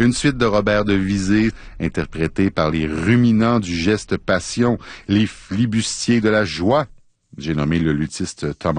Une suite de Robert de Visé, interprété par les ruminants du geste passion, les flibustiers de la joie. J'ai nommé le luthiste Thomas